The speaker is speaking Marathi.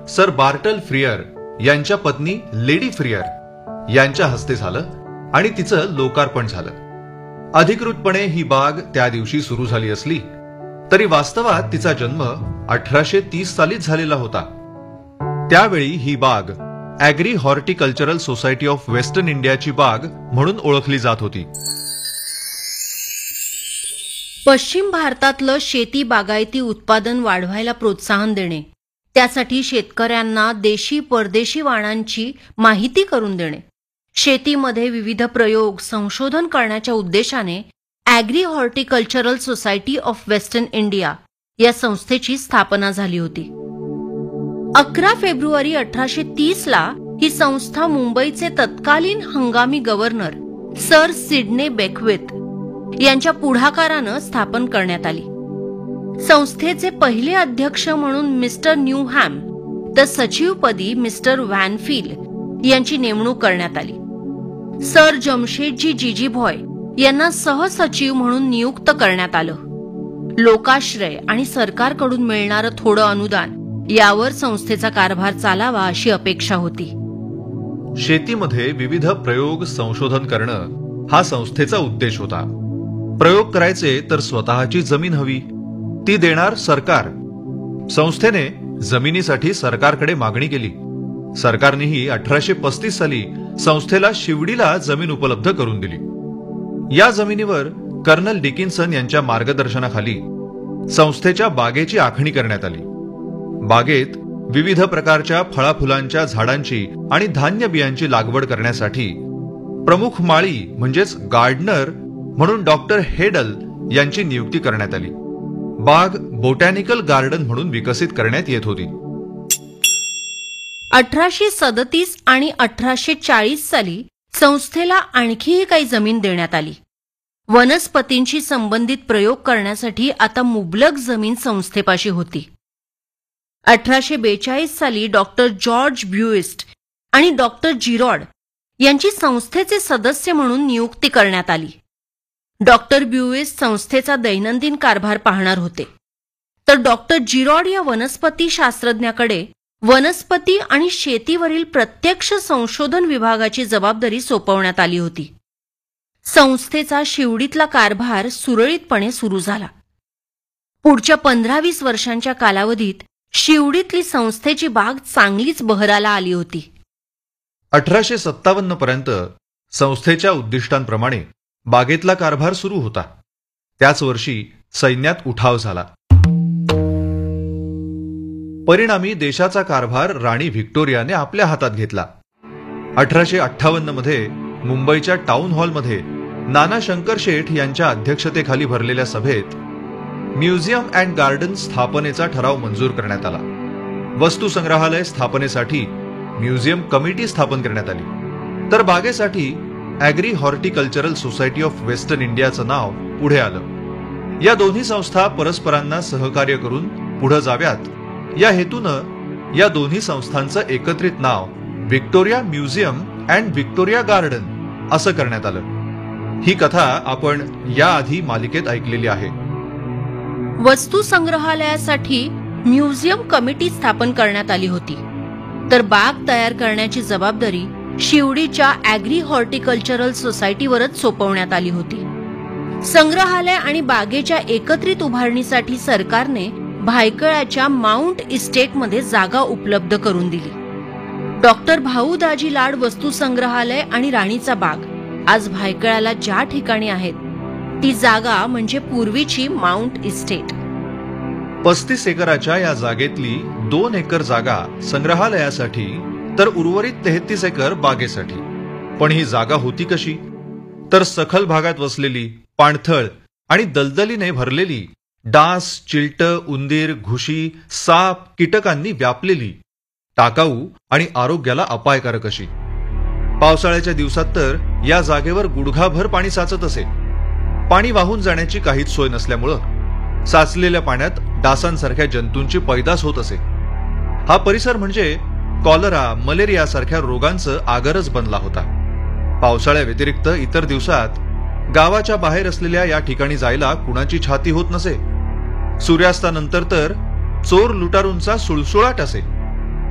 सर बार्टल फ्रियर यांच्या पत्नी लेडी फ्रियर यांच्या हस्ते झालं आणि तिचं लोकार्पण झालं। अधिकृतपणे ही बाग त्या दिवशी सुरू झाली असली तरी वास्तवात तिचा जन्म 1830 सालीच झालेला होता। त्यावेळी ही बाग agree horticultural society of western इंडियाची बाग म्हणून ओळखली जात होती। पश्चिम भारतातलं शेती बागायती उत्पादन वाढवायला प्रोत्साहन देणे, त्यासाठी शेतकऱ्यांना देशी परदेशी वाणांची माहिती करून देणे, शेतीमध्ये विविध प्रयोग संशोधन करण्याच्या उद्देशाने agree horticultural society of western India या संस्थेची स्थापना झाली होती। 11 फेब्रुवारी 1830 ला ही संस्था मुंबईचे तत्कालीन हंगामी गव्हर्नर सर सिडने बेकविथ यांच्या पुढाकारानं स्थापन करण्यात आली। संस्थेचे पहिले अध्यक्ष म्हणून मिस्टर न्यूहॅम तर सचिवपदी मिस्टर व्हॅनफिल यांची नेमणूक करण्यात आली। सर जमशेदजी जीजीभॉय यांना सहसचिव म्हणून नियुक्त करण्यात आलं। लोकाश्रय आणि सरकारकडून मिळणारं थोडं अनुदान यावर संस्थेचा कारभार चालावा अशी अपेक्षा होती। शेतीमध्ये विविध प्रयोग संशोधन करणं हा संस्थेचा उद्देश होता। प्रयोग करायचे तर स्वतःची जमीन हवी, ती देणार सरकार। संस्थेने जमिनीसाठी सरकारकडे मागणी केली। सरकारनेही 1835 साली संस्थेला शिवडीला जमीन उपलब्ध करून दिली। या जमिनीवर कर्नल डिकिन्सन यांच्या मार्गदर्शनाखाली संस्थेच्या बागेची आखणी करण्यात आली। बागेत विविध प्रकारच्या फळाफुलांच्या झाडांची आणि धान्य बियांची लागवड करण्यासाठी प्रमुख माळी म्हणजेच गार्डनर म्हणून डॉक्टर हेडल यांची नियुक्ती करण्यात आली। बाग बोटॅनिकल गार्डन म्हणून विकसित करण्यात येत होती। 1837 आणि 1840 साली संस्थेला आणखीही काही जमीन देण्यात आली। वनस्पतींशी संबंधित प्रयोग करण्यासाठी आता मुबलक जमीन संस्थेपाशी होती। 1842 साली डॉक्टर जॉर्ज ब्युइस्ट आणि डॉक्टर जिरॉड यांची संस्थेचे सदस्य म्हणून नियुक्ती करण्यात आली। डॉक्टर ब्युइस्ट संस्थेचा दैनंदिन कारभार पाहणार होते, तर डॉक्टर जिरॉड या वनस्पती शास्त्रज्ञाकडे वनस्पती आणि शेतीवरील प्रत्यक्ष संशोधन विभागाची जबाबदारी सोपवण्यात आली होती। संस्थेचा शिवडीतला कारभार सुरळीतपणे सुरू झाला। पुढच्या 15-20 वर्षांच्या कालावधीत शिवडीतली संस्थेची बाग चांगलीच बहराला आली होती। 1857 पर्यंत संस्थेच्या उद्दिष्टांप्रमाणे बागेतला कारभार सुरू होता। त्याच वर्षी सैन्यात उठाव झाला। परिणामी देशाचा कारभार राणी व्हिक्टोरियाने आपल्या हातात घेतला। 1858 मध्ये मुंबईच्या टाउन हॉलमध्ये नाना शंकर शेठ यांच्या अध्यक्षतेखाली भरलेल्या सभेत म्युझियम अँड गार्डन स्थापनेचा ठराव मंजूर करण्यात आला। वस्तू संग्रहालय स्थापनेसाठी म्युझियम कमिटी स्थापन करण्यात आली, तर बागेसाठी agree horticultural society of western इंडियाचं नाव पुढे आलं। या दोन्ही संस्था परस्परांना सहकार्य करून पुढे जाव्यात या हेतूनं या दोन्ही संस्थांचं एकत्रित नाव Victoria museum and Victoria garden असं करण्यात आलं। ही कथा आपण याआधी मालिकेत ऐकलेली आहे। वस्तू संग्रहालयासाठी म्युझियम कमिटी स्थापन करण्यात आली होती, तर बाग तयार करण्याची जबाबदारी शिवडीच्या ॲग्री हॉर्टिकल्चरल सोसायटीवरच सोपवण्यात आली होती। संग्रहालय आणि बागेच्या एकत्रित उभारणीसाठी सरकारने भायखळ्याच्या माउंट इस्टेटमध्ये जागा उपलब्ध करून दिली। डॉक्टर भाऊ दाजी लाड वस्तू संग्रहालय आणि राणीचा बाग आज भायखळ्याला ज्या ठिकाणी आहेत ती जागा म्हणजे पूर्वीची माउंट इस्टेट। 35 एकराच्या या जागेतली 2 एकर जागा संग्रहालयासाठी तर उर्वरित 33 एकर बागेसाठी। पण ही जागा होती कशी? तर सखल भागात वसलेली, पाणथळ आणि दलदलीने भरलेली, डास, चिलट, उंदीर, घुशी, साप, कीटकांनी व्यापलेली, टाकाऊ आणि आरोग्याला अपायकारक अशी। पावसाळ्याच्या दिवसात तर या जागेवर गुडघाभर पाणी साचत असे। पाणी वाहून जाण्याची काहीच सोय नसल्यामुळं साचलेल्या पाण्यात डासांसारख्या जंतूंची पैदास होत असे। हा परिसर म्हणजे कॉलरा, मलेरिया सारख्या रोगांचं आगरच बनला होता। पावसाळ्या व्यतिरिक्त इतर दिवसात गावाच्या बाहेर असलेल्या या ठिकाणी जायला कुणाची छाती होत नसे। सूर्यास्तानंतर तर चोर लुटारूंचा सुळसुळाट असे।